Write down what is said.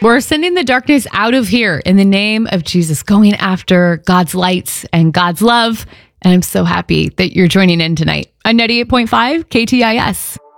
We're sending the darkness out of here in the name of Jesus, going after God's lights and God's love. And I'm so happy that you're joining in tonight on 98.5 KTIS.